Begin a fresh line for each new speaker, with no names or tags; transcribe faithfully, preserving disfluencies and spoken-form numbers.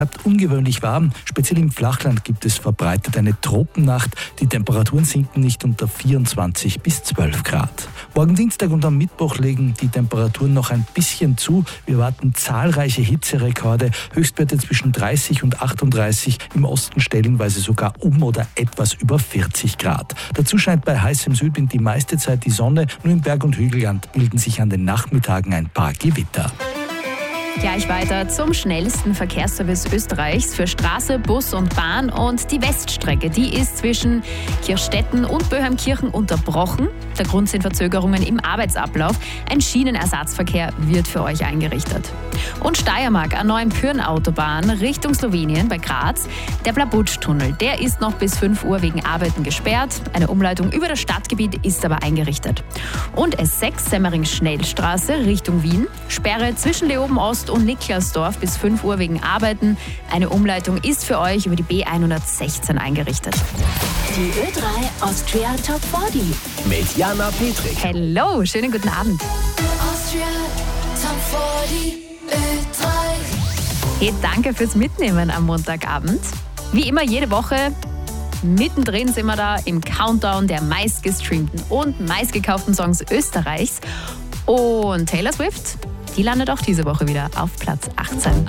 bleibt ungewöhnlich warm. Speziell im Flachland gibt es verbreitet eine Tropennacht. Die Temperaturen sinken nicht unter vierundzwanzig bis zwölf Grad. Morgen Dienstag und am Mittwoch legen die Temperaturen noch ein bisschen zu. Wir warten zahlreiche Hitzerekorde, Höchstwerte zwischen dreißig und achtunddreißig, im Osten stellenweise sogar um oder etwas über vierzig Grad. Dazu scheint bei heißem Südwind die meiste Zeit die Sonne, nur im Berg- und Hügelland bilden sich an den Nachmittagen ein paar Gewitter.
Gleich weiter zum schnellsten Verkehrsservice Österreichs für Straße, Bus und Bahn. Und die Weststrecke, die ist zwischen Kirchstetten und Böheimkirchen unterbrochen. Der Grund sind Verzögerungen im Arbeitsablauf. Ein Schienenersatzverkehr wird für euch eingerichtet. Und Steiermark, eine neue Pyrn-Autobahn Richtung Slowenien bei Graz. Der Blabutsch-Tunnel, der ist noch bis fünf Uhr wegen Arbeiten gesperrt. Eine Umleitung über das Stadtgebiet ist aber eingerichtet. Und S sechs Semmering-Schnellstraße Richtung Wien. Sperre zwischen Leoben-Ost und Niklasdorf bis fünf Uhr wegen Arbeiten. Eine Umleitung ist für euch über die B hundertsechzehn eingerichtet.
Die Ö drei Austria Top vierzig
mit Jana Petrik.
Hello, schönen guten Abend.
Austria Top vierzig Ö drei.
Hey, danke fürs Mitnehmen am Montagabend. Wie immer jede Woche mittendrin sind wir da im Countdown der meistgestreamten und meistgekauften Songs Österreichs. Und Taylor Swift, die landet auch diese Woche wieder auf Platz achtzehn.